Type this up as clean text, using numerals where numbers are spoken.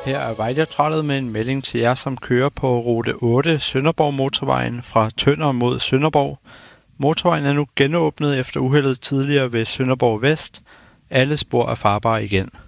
Her er Vejdirektoratet med en melding til jer, som kører på rute 8 Sønderborg Motorvejen fra Tønder mod Sønderborg. Motorvejen er nu genåbnet efter uheldet tidligere ved Sønderborg Vest. Alle spor er farbare igen.